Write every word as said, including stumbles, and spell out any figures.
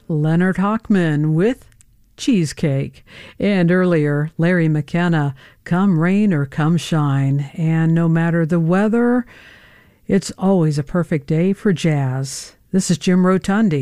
Leonard Hochman with Cheesecake. And earlier, Larry McKenna, Come Rain or Come Shine. And no matter the weather, it's always a perfect day for jazz. This is Jim Rotundi.